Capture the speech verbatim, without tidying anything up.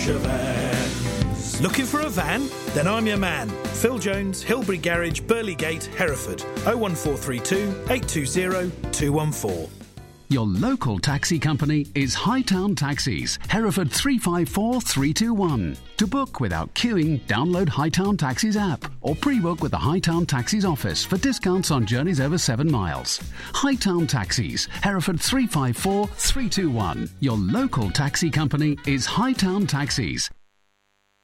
Vans. Looking for a van? Then I'm your man. Phil Jones, Hilbury Garage, Burley Gate, Hereford. oh one four three two, eight two zero, two one four. Your local taxi company is Hightown Taxis, Hereford three five four three two one. To book without queuing, download Hightown Taxis app or pre-book with the Hightown Taxis office for discounts on journeys over seven miles. Hightown Taxis, Hereford three five four three two one. Your local taxi company is Hightown Taxis.